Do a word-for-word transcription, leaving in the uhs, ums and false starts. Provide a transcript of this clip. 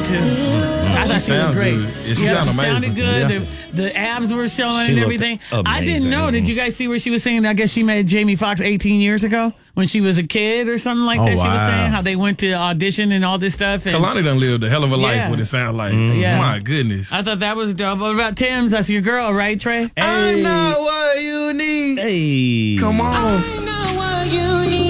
too. I thought she was great. Good. Yeah, she yeah, sounded she sounded amazing. good. Yeah. The, the abs were showing She and looked everything. I amazing. didn't know. Did you guys see where she was singing? I guess she met Jamie Foxx eighteen years ago when she was a kid or something like Oh, that. She was wow. saying how they went to audition and all this stuff. And Kalani done lived a hell of a life. Yeah. What it sound like? Yeah. My goodness. I thought that was dope. What about Tim's? That's your girl, right, Trey? I know what you need. Hey. Come on. I know what you need.